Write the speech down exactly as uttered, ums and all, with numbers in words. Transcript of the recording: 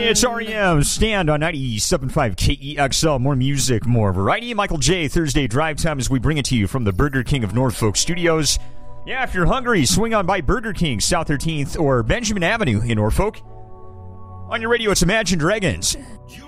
It's R E M. Stand on ninety-seven point five K E X L. More music, more variety. Michael J. Thursday Drive Time as we bring it to you from the Burger King of Norfolk Studios. Yeah, if you're hungry, swing on by Burger King, South thirteenth or Benjamin Avenue in Norfolk. On your radio, it's Imagine Dragons.